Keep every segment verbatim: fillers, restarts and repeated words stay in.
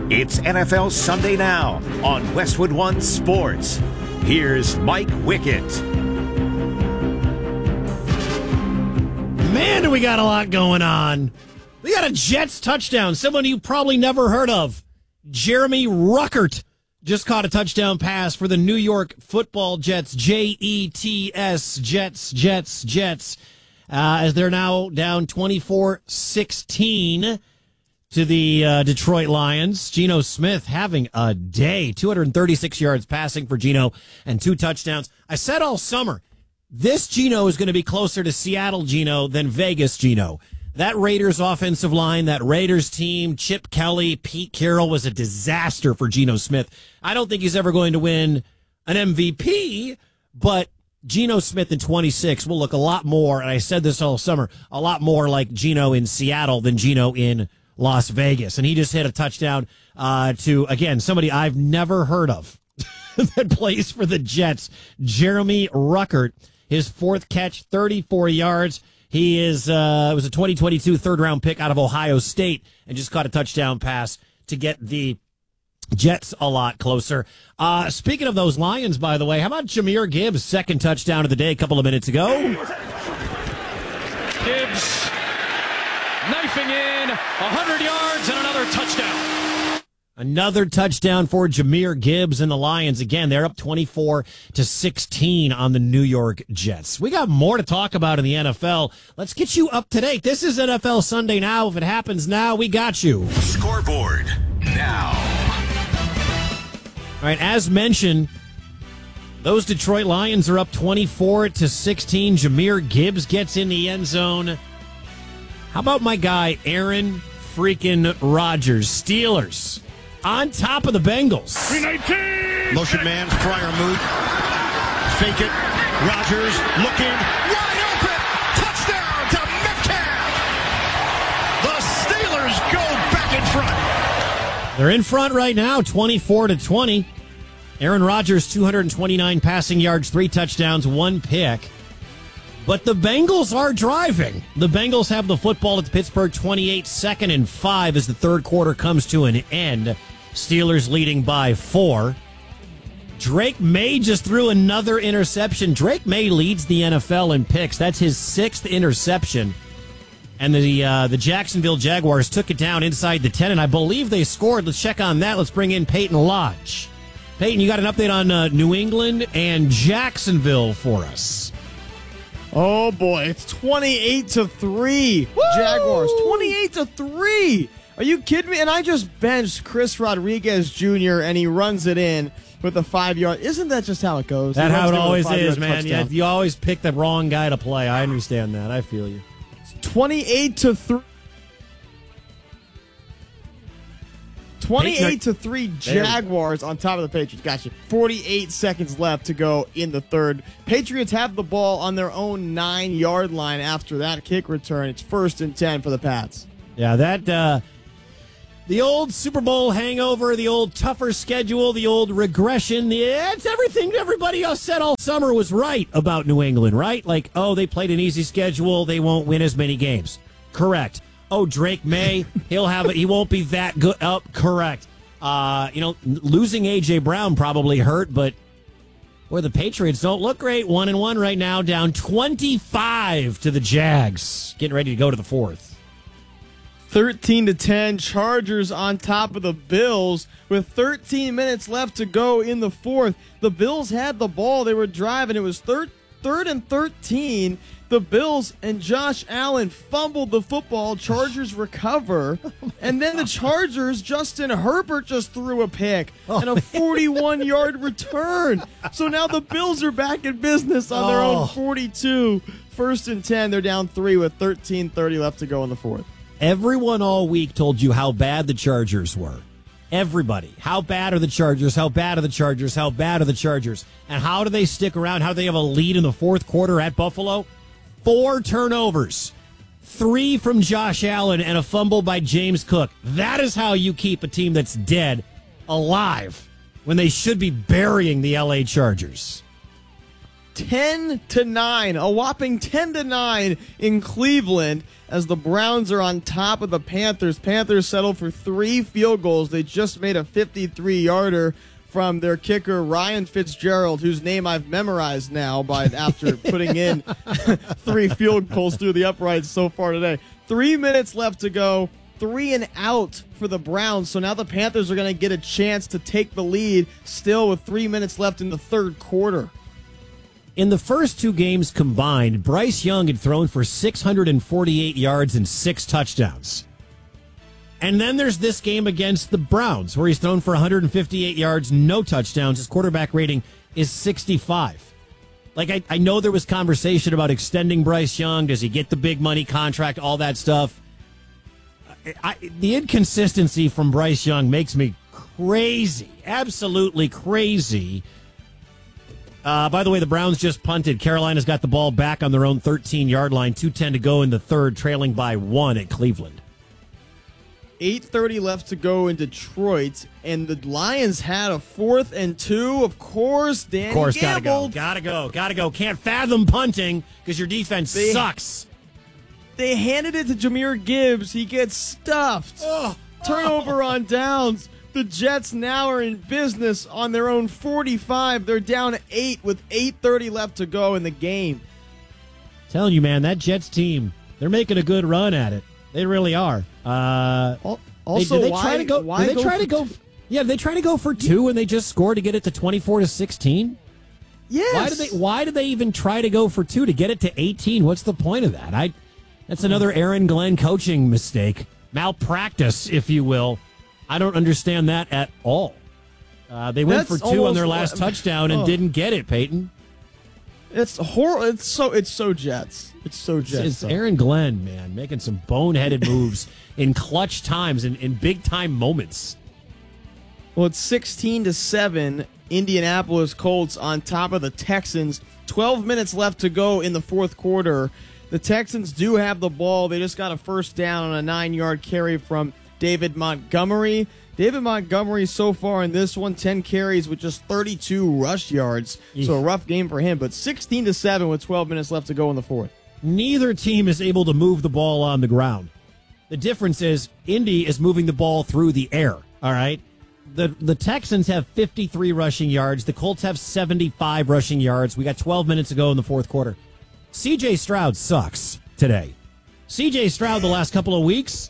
It's N F L Sunday Now on Westwood One Sports. Here's Mike Wickett. Man, do we got a lot going on. We got a Jets touchdown, someone you probably never heard of. Jeremy Ruckert just caught a touchdown pass for the New York Football Jets. J E T S, Jets, Jets, Jets. Uh, as they're now down twenty-four sixteen to the uh, Detroit Lions. Geno Smith having a day. two hundred thirty-six yards passing for Geno and two touchdowns. I said all summer, this Geno is going to be closer to Seattle Geno than Vegas Geno. That Raiders offensive line, that Raiders team, Chip Kelly, Pete Carroll was a disaster for Geno Smith. I don't think he's ever going to win an M V P, but Geno Smith in twenty-six will look a lot more, and I said this all summer, a lot more like Geno in Seattle than Geno in Las Vegas. And he just hit a touchdown uh, to, again, somebody I've never heard of that plays for the Jets, Jeremy Ruckert. His fourth catch, thirty-four yards. He is, uh, it was a twenty twenty-two third-round pick out of Ohio State and just caught a touchdown pass to get the Jets a lot closer. Uh, speaking of those Lions, by the way, how about Jahmyr Gibbs' second touchdown of the day a couple of minutes ago? Gibbs knifing in one hundred yards and another touchdown. Another touchdown for Jahmyr Gibbs and the Lions. Again, they're up twenty-four to sixteen on the New York Jets. We got more to talk about in the N F L. Let's get you up to date. This is N F L Sunday Now. If it happens now, we got you. Scoreboard now. All right, as mentioned, those Detroit Lions are up twenty-four to sixteen. Jahmyr Gibbs gets in the end zone. How about my guy, Aaron freaking Rodgers? Steelers on top of the Bengals. Motion man, prior move. Fake it. Rodgers looking wide open. Touchdown to Metcalf. The Steelers go back in front. They're in front right now, twenty-four to twenty. Aaron Rodgers, two hundred twenty-nine passing yards, three touchdowns, one pick. But the Bengals are driving. The Bengals have the football at Pittsburgh, twenty-eight, second and five as the third quarter comes to an end. Steelers leading by four. Drake May just threw another interception. Drake May leads the N F L in picks. That's his sixth interception. And the uh, the Jacksonville Jaguars took it down inside the ten, and I believe they scored. Let's check on that. Let's bring in Peyton Lodge. Peyton, you got an update on uh, New England and Jacksonville for us. Oh boy, it's twenty-eight to three. Woo! Jaguars, twenty-eight to three. Are you kidding me? And I just benched Chris Rodriguez Junior and he runs it in with a five-yard. Isn't that just how it goes? That's how it always is, man. Touchdown. Yeah, you always pick the wrong guy to play. I understand that. I feel you. twenty-eight to three. twenty-eight to three Jaguars on top of the Patriots. Gotcha. forty-eight seconds left to go in the third. Patriots have the ball on their own nine-yard line after that kick return. It's first and ten for the Pats. Yeah, that uh, the old Super Bowl hangover, the old tougher schedule, the old regression. The, it's everything everybody else said all summer was right about New England, right? Like, oh, they played an easy schedule. They won't win as many games. Correct. Oh, Drake May, he'll have it. He won't be that good. Up, oh, correct. Uh, you know, losing A J Brown probably hurt, but boy, the Patriots don't look great. One and one right now, down twenty-five to the Jags, getting ready to go to the fourth. thirteen to ten, Chargers on top of the Bills with thirteen minutes left to go in the fourth. The Bills had the ball. They were driving. It was third, third and thirteen. The Bills and Josh Allen fumbled the football. Chargers recover. And then the Chargers, Justin Herbert just threw a pick and a forty-one-yard return. So now the Bills are back in business on their own forty-two. First and ten. They're down three with thirteen thirty left to go in the fourth. Everyone all week told you how bad the Chargers were. Everybody. How bad are the Chargers? How bad are the Chargers? How bad are the Chargers? And how do they stick around? How do they have a lead in the fourth quarter at Buffalo? Four turnovers, three from Josh Allen, and a fumble by James Cook. That is how you keep a team that's dead alive when they should be burying the L A Chargers. ten to nine, a whopping ten to nine in Cleveland as the Browns are on top of the Panthers. Panthers settled for three field goals. They just made a fifty-three yarder from their kicker Ryan Fitzgerald, whose name I've memorized now by after putting in three field goals through the uprights so far today. Three minutes left to go. Three and out for the Browns. So now the Panthers are going to get a chance to take the lead still with three minutes left in the third quarter. In the first two games combined, Bryce Young had thrown for six hundred forty-eight yards and six touchdowns. And then there's this game against the Browns where he's thrown for one hundred fifty-eight yards, no touchdowns. His quarterback rating is sixty-five. Like, I, I know there was conversation about extending Bryce Young. Does he get the big money contract, all that stuff? I, the inconsistency from Bryce Young makes me crazy, absolutely crazy. Uh, by the way, the Browns just punted. Carolina's got the ball back on their own thirteen-yard line, two ten to go in the third, trailing by one at Cleveland. eight thirty left to go in Detroit, and the Lions had a fourth and two. Of course, Danny Of course, gambled. gotta go, gotta go, gotta go. Can't fathom punting because your defense They- sucks. They handed it to Jahmyr Gibbs. He gets stuffed. Oh, Turnover on downs. The Jets now are in business on their own forty-five. They're down eight with eight thirty left to go in the game. telling you, man, that Jets team, they're making a good run at it. They really are. Uh, Also, they, did they why, try to go? why did they go try for to go? two? Yeah, they try to go for two, and they just scored to get it to twenty-four to sixteen. Yes. Why did they? Why did they even try to go for two to get it to eighteen? What's the point of that? I. That's another Aaron Glenn coaching mistake, malpractice, if you will. I don't understand that at all. Uh, they went That's for two on their almost- last touchdown and oh. didn't get it, Peyton. It's horrible. It's so. It's so Jets. It's so Jets. It's though. Aaron Glenn, man, making some boneheaded moves in clutch times and in big time moments. Well, it's sixteen to seven. Indianapolis Colts on top of the Texans. Twelve minutes left to go in the fourth quarter. The Texans do have the ball. They just got a first down on a nine-yard carry from David Montgomery. David Montgomery so far in this one, ten carries with just thirty-two rush yards. So a rough game for him, but sixteen to seven with twelve minutes left to go in the fourth. Neither team is able to move the ball on the ground. The difference is Indy is moving the ball through the air, all right? The the Texans have fifty-three rushing yards. The Colts have seventy-five rushing yards. We got twelve minutes to go in the fourth quarter. C J Stroud sucks today. C J Stroud the last couple of weeks,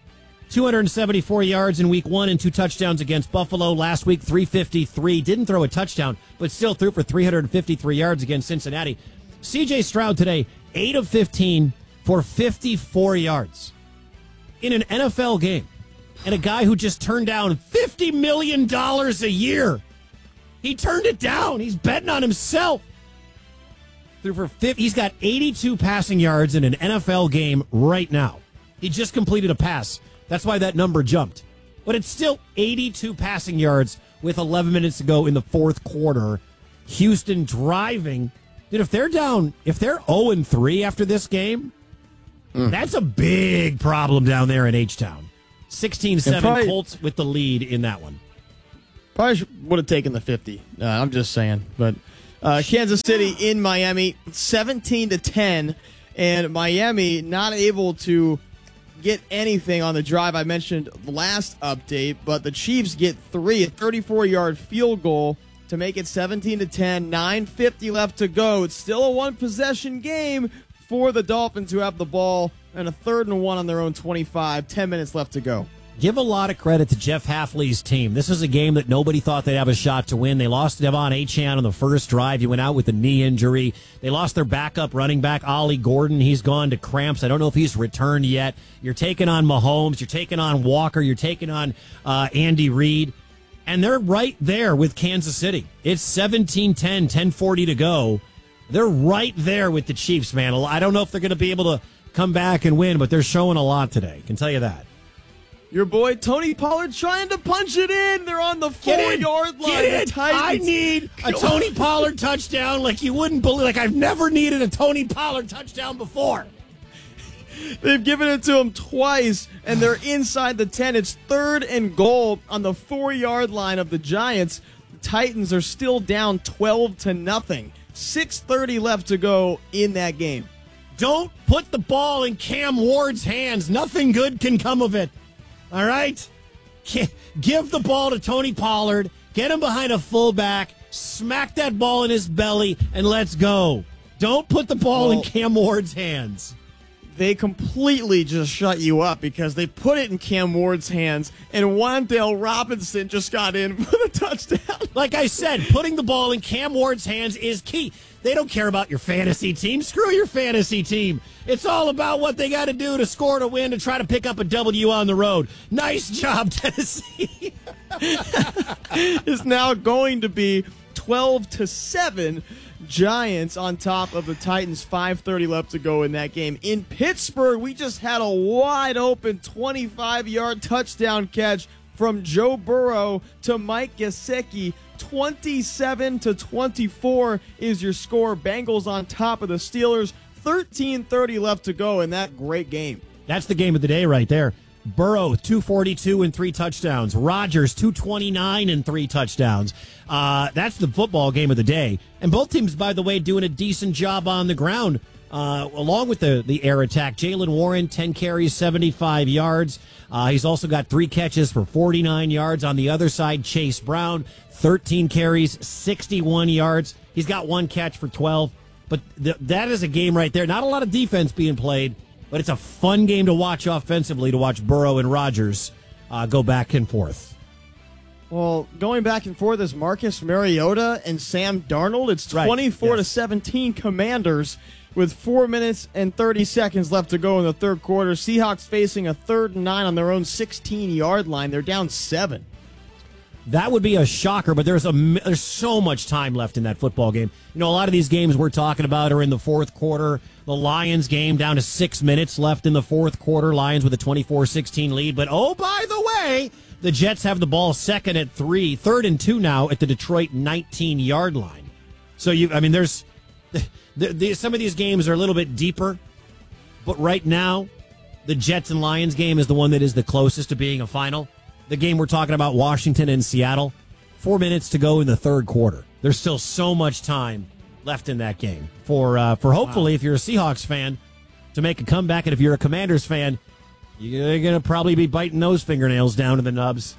two hundred seventy-four yards in week one and two touchdowns against Buffalo. Last week, three fifty-three. Didn't throw a touchdown, but still threw for three hundred fifty-three yards against Cincinnati. C J Stroud today, eight of fifteen for fifty-four yards in an N F L game. And a guy who just turned down fifty million dollars a year. He turned it down. He's betting on himself. Threw for fifty, he's got eighty-two passing yards in an N F L game right now. He just completed a pass. That's why that number jumped. But it's still eighty-two passing yards with eleven minutes to go in the fourth quarter. Houston driving. Dude, if they're down, if they're oh and three after this game, mm. that's a big problem down there in H-Town. sixteen seven Colts with the lead in that one. Probably would have taken the fifty. Uh, I'm just saying. But uh, Kansas City in Miami, seventeen to ten, and Miami not able to get anything on the drive. I mentioned the last update, but the Chiefs get three, a thirty-four-yard field goal to make it seventeen to ten. nine fifty left to go. It's still a one-possession game for the Dolphins, who have the ball, and a third and one on their own twenty-five. ten minutes left to go. Give a lot of credit to Jeff Hafley's team. This was a game that nobody thought they'd have a shot to win. They lost Devon Achane on the first drive. He went out with a knee injury. They lost their backup running back, Ollie Gordon. He's gone to cramps. I don't know if he's returned yet. You're taking on Mahomes. You're taking on Walker. You're taking on uh, Andy Reid. And they're right there with Kansas City. It's seventeen ten, ten forty to go. They're right there with the Chiefs, man. I don't know if they're going to be able to come back and win, but they're showing a lot today. I can tell you that. Your boy Tony Pollard trying to punch it in. They're on the four-yard line. Get in. I need a Tony Pollard touchdown like you wouldn't believe. Like I've never needed a Tony Pollard touchdown before. They've given it to him twice, and they're inside the ten. It's third and goal on the four-yard line of the Giants. The Titans are still down twelve to nothing. six thirty left to go in that game. Don't put the ball in Cam Ward's hands. Nothing good can come of it. All right? Give the ball to Tony Pollard. Get him behind a fullback. Smack that ball in his belly, and let's go. Don't put the ball well, in Cam Ward's hands. They completely just shut you up because they put it in Cam Ward's hands, and Wan'Dale Robinson just got in with a touchdown. Like I said, putting the ball in Cam Ward's hands is key. They don't care about your fantasy team. Screw your fantasy team. It's all about what they got to do to score to win to try to pick up a W on the road. Nice job, Tennessee. It's now going to be twelve to seven. Giants on top of the Titans. five thirty left to go in that game. In Pittsburgh, we just had a wide open twenty-five-yard touchdown catch from Joe Burrow to Mike Gesicki. twenty-seven to twenty-four is your score. Bengals on top of the Steelers. thirteen thirty left to go in that great game. That's the game of the day right there. Burrow, two forty-two and three touchdowns. Rodgers, two twenty-nine and three touchdowns. Uh, that's the football game of the day. And both teams, by the way, doing a decent job on the ground, uh, along with the, the air attack. Jaylen Warren, ten carries, seventy-five yards. Uh, he's also got three catches for forty-nine yards. On the other side, Chase Brown, thirteen carries, sixty-one yards. He's got one catch for twelve. But th- that is a game right there. Not a lot of defense being played. But it's a fun game to watch offensively, to watch Burrow and Rodgers uh, go back and forth. Well, going back and forth is Marcus Mariota and Sam Darnold. It's twenty-four right. yes. to seventeen Commanders with four minutes and thirty seconds left to go in the third quarter. Seahawks facing a third and nine on their own sixteen-yard line. They're down seven. That would be a shocker, but there's a there's so much time left in that football game. You know, a lot of these games we're talking about are in the fourth quarter. The Lions game down to six minutes left in the fourth quarter. Lions with a twenty-four sixteen lead. But, oh, by the way, the Jets have the ball second at three, third and two now at the Detroit nineteen-yard line. So, you, I mean, there's the, the, some of these games are a little bit deeper. But right now, the Jets and Lions game is the one that is the closest to being a final. The game we're talking about, Washington and Seattle, four minutes to go in the third quarter. There's still so much time left in that game for uh, for hopefully, wow. if you're a Seahawks fan, to make a comeback. And if you're a Commanders fan, you're going to probably be biting those fingernails down to the nubs.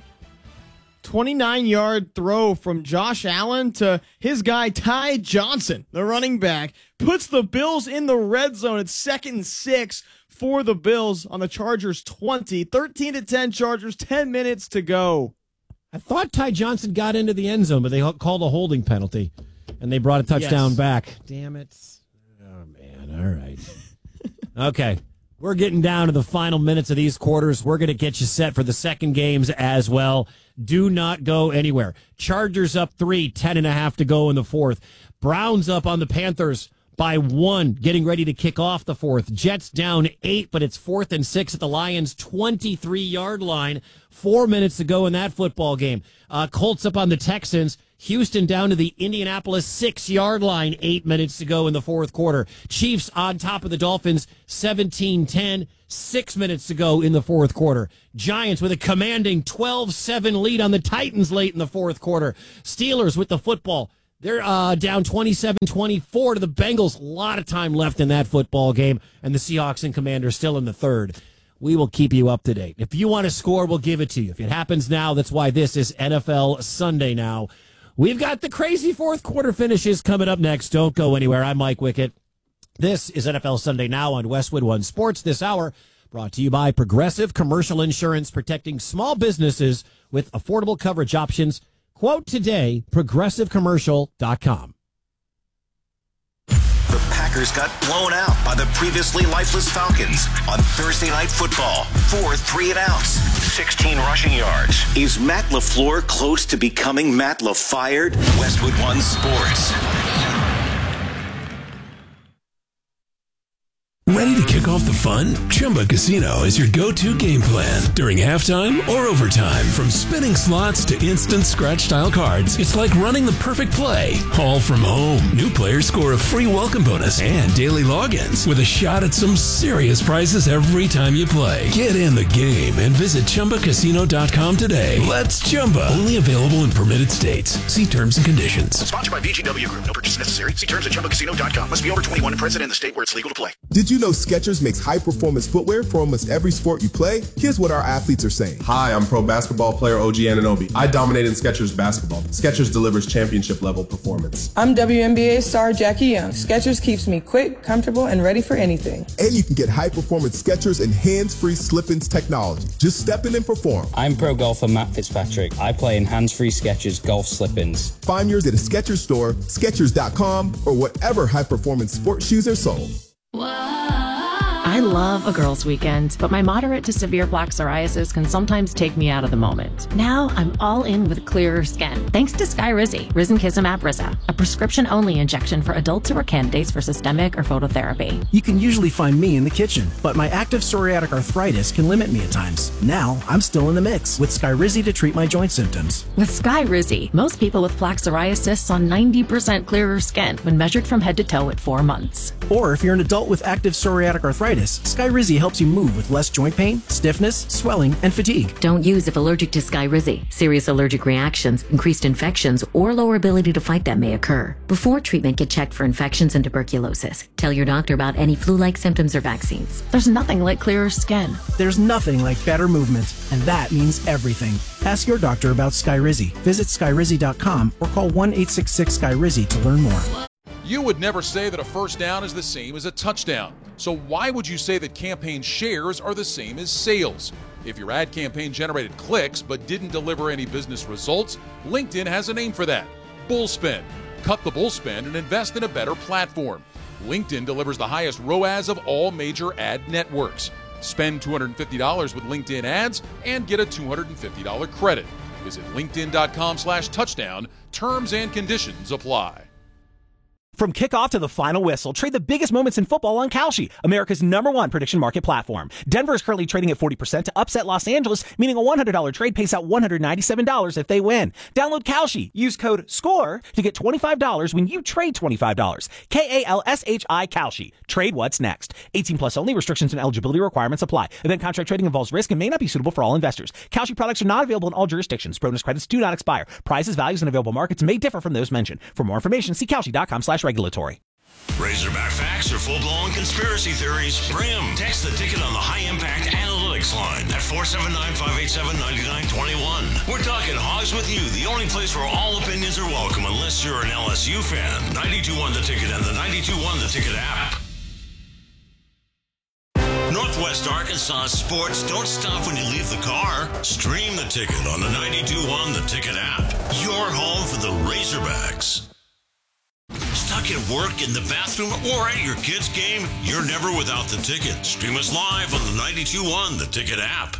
twenty-nine-yard throw from Josh Allen to his guy Ty Johnson, the running back, puts the Bills in the red zone at second and six for the Bills on the Chargers twenty. thirteen to ten Chargers, ten minutes to go. I thought Ty Johnson got into the end zone, but they called a holding penalty, and they brought a touchdown yes. back. Damn it. Oh, man. All right. Okay. We're getting down to the final minutes of these quarters. We're going to get you set for the second games as well. Do not go anywhere. Chargers up three, ten and a half to go in the fourth. Browns up on the Panthers by one, getting ready to kick off the fourth. Jets down eight, but it's fourth and six at the Lions' twenty-three-yard line. Four minutes to go in that football game. Uh, Colts up on the Texans. Houston down to the Indianapolis six-yard line. Eight minutes to go in the fourth quarter. Chiefs on top of the Dolphins, seventeen ten. Six minutes to go in the fourth quarter. Giants with a commanding twelve seven lead on the Titans late in the fourth quarter. Steelers with the football. They're uh, down twenty-seven twenty-four to the Bengals. A lot of time left in that football game. And the Seahawks and Commanders still in the third. We will keep you up to date. If you want to score, we'll give it to you. If it happens now, that's why this is N F L Sunday now. We've got the crazy fourth quarter finishes coming up next. Don't go anywhere. I'm Mike Wickett. This is N F L Sunday now on Westwood One Sports. This hour brought to you by Progressive Commercial Insurance, protecting small businesses with affordable coverage options. Quote today, progressive commercial dot com. The Packers got blown out by the previously lifeless Falcons on Thursday Night Football. Four three and outs, sixteen rushing yards. Is Matt LaFleur close to becoming Matt LaFired? Westwood One Sports. Ready to kick off the fun? Chumba Casino is your go-to game plan. During halftime or overtime, from spinning slots to instant scratch-style cards, it's like running the perfect play, all from home. New players score a free welcome bonus and daily logins with a shot at some serious prizes every time you play. Get in the game and visit Chumba Casino dot com today. Let's Chumba. Only available in permitted states. See terms and conditions. Sponsored by V G W Group. No purchase necessary. See terms at Chumba Casino dot com. Must be over twenty-one and present in the state where it's legal to play. Did you know Skechers makes high-performance footwear for almost every sport you play? Here's what our athletes are saying. Hi, I'm pro basketball player O G Anunoby. I dominate in Skechers basketball. Skechers delivers championship-level performance. I'm W N B A star Jackie Young. Skechers keeps me quick, comfortable, and ready for anything. And you can get high-performance Skechers and hands-free slip-ins technology. Just step in and perform. I'm pro golfer Matt Fitzpatrick. I play in hands-free Skechers golf slip-ins. Find yours at a Skechers store, Skechers dot com, or whatever high-performance sports shoes are sold. I love a girls' weekend, but my moderate to severe plaque psoriasis can sometimes take me out of the moment. Now I'm all in with clearer skin, thanks to Skyrizi, Risankizumab Riza, a prescription-only injection for adults who are candidates for systemic or phototherapy. You can usually find me in the kitchen, but my active psoriatic arthritis can limit me at times. Now I'm still in the mix with Skyrizi to treat my joint symptoms. With Skyrizi, most people with plaque psoriasis saw ninety percent clearer skin when measured from head to toe at four months. Or if you're an adult with active psoriatic arthritis, Skyrizi helps you move with less joint pain, stiffness, swelling, and fatigue. Don't use if allergic to Skyrizi. Serious allergic reactions, increased infections, or lower ability to fight them may occur. Before treatment, get checked for infections and tuberculosis. Tell your doctor about any flu-like symptoms or vaccines. There's nothing like clearer skin. There's nothing like better movement, and that means everything. Ask your doctor about Skyrizi. Visit Skyrizi dot com or call one eight six six Sky Rizi to learn more. You would never say that a first down is the same as a touchdown. So why would you say that campaign shares are the same as sales? If your ad campaign generated clicks but didn't deliver any business results, LinkedIn has a name for that: Bullspend. Cut the bullspend and invest in a better platform. LinkedIn delivers the highest R O A S of all major ad networks. Spend two hundred fifty dollars with LinkedIn ads and get a two hundred fifty dollars credit. Visit linkedin dot com slash touchdown. Terms and conditions apply. From kickoff to the final whistle, trade the biggest moments in football on Kalshi, America's number one prediction market platform. Denver is currently trading at forty percent to upset Los Angeles, meaning a one hundred dollars trade pays out one hundred ninety-seven dollars if they win. Download Kalshi. Use code SCORE to get twenty-five dollars when you trade twenty-five dollars. K A L S H I Kalshi. Trade what's next. eighteen plus only. Restrictions and eligibility requirements apply. Event contract trading involves risk and may not be suitable for all investors. Kalshi products are not available in all jurisdictions. Bonus credits do not expire. Prices, values, and available markets may differ from those mentioned. For more information, see Kalshi dot com slash regulatory. Razorback facts or full-blown conspiracy theories? Bring them. Text the ticket on the high-impact analytics line at four seven nine, five eight seven, nine nine two one. We're talking Hogs with You, the only place where all opinions are welcome unless you're an L S U fan. ninety-two point one The Ticket and the ninety-two point one The Ticket app. Northwest Arkansas sports don't stop when you leave the car. Stream The Ticket on the ninety-two point one The Ticket app. Your home for the Razorbacks. Stuck at work, in the bathroom, or at your kid's game? You're never without The Ticket. Stream us live on the ninety-two point one The Ticket app.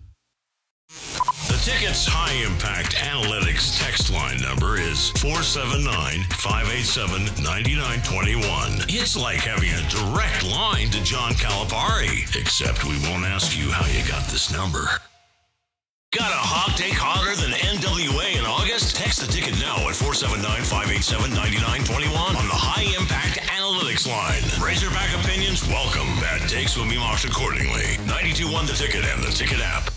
The Ticket's high-impact analytics text line number is four seven nine, five eight seven, nine nine two one. It's like having a direct line to John Calipari, except we won't ask you how you got this number. Got a hot take hotter than N W A in August? Text The Ticket now at four seven nine, five eight seven, nine nine two one on the high-impact analytics line. Razorback opinions welcome. Bad takes will be marked accordingly. ninety-two point one The Ticket and The Ticket app.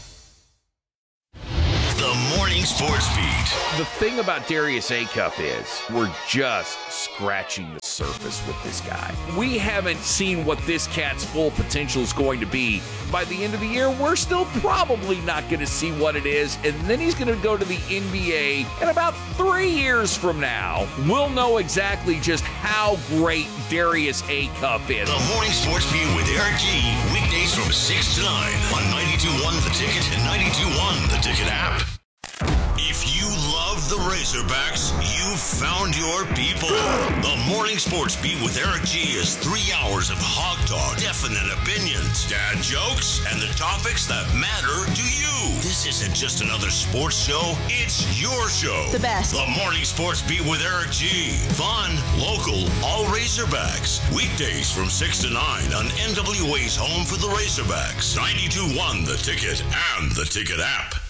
The Morning Sports Beat. The thing about Darius Acuff is we're just scratching the surface with this guy. We haven't seen what this cat's full potential is going to be. By the end of the year, we're still probably not going to see what it is, and then he's going to go to the N B A, and about three years from now, we'll know exactly just how great Darius Acuff is. The Morning Sports Beat with Eric G. Weekdays from six to nine on ninety-two point one The Ticket and ninety-two point one The Ticket app. If you love the Razorback, Razorbacks, you've found your people. The Morning Sports Beat with Eric G is three hours of hog talk, definite opinions, dad jokes, and the topics that matter to you. This isn't just another sports show. It's your show. The best. The Morning Sports Beat with Eric G. Fun, local, all Razorbacks. Weekdays from six to nine on N W A's home for the Razorbacks. ninety-two point one The Ticket and the Ticket app.